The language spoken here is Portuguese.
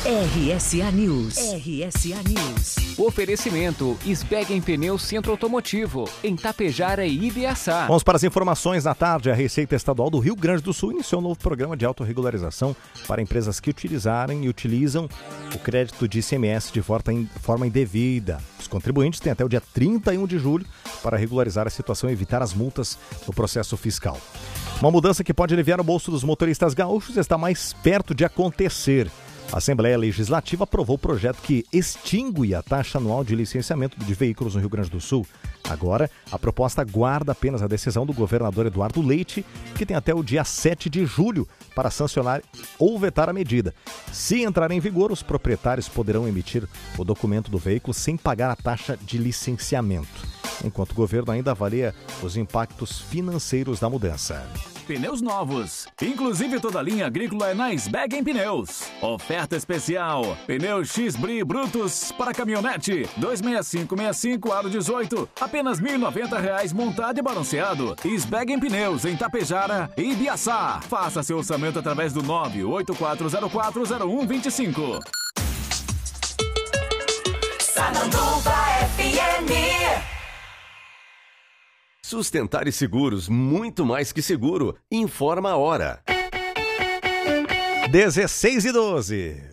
RSA News. RSA News. Oferecimento Sbeg em Pneus Centro Automotivo, em Tapejara e Ibiaçá. Vamos para as informações da tarde. A Receita Estadual do Rio Grande do Sul iniciou um novo programa de autorregularização para empresas que utilizarem e utilizam o crédito de ICMS de forma indevida. Os contribuintes têm até o dia 31 de julho para regularizar a situação e evitar as multas no processo fiscal. Uma mudança que pode aliviar o bolso dos motoristas gaúchos está mais perto de acontecer. A Assembleia Legislativa aprovou o projeto que extingue a taxa anual de licenciamento de veículos no Rio Grande do Sul. Agora, a proposta guarda apenas a decisão do governador Eduardo Leite, que tem até o dia 7 de julho para sancionar ou vetar a medida. Se entrar em vigor, os proprietários poderão emitir o documento do veículo sem pagar a taxa de licenciamento, enquanto o governo ainda avalia os impactos financeiros da mudança. Pneus novos, inclusive toda a linha agrícola é na Sbeg em Pneus. Oferta especial, pneus X-Bri brutos para caminhonete, 26565 aro 18, apenas R$ 1.090 montado e balanceado. Sbeg em Pneus, em Tapejara e Ibiaçá. Faça seu orçamento através do 984040125. Sananduva FM. Sustentar e Seguros, muito mais que seguro. Informa a hora. 16:12.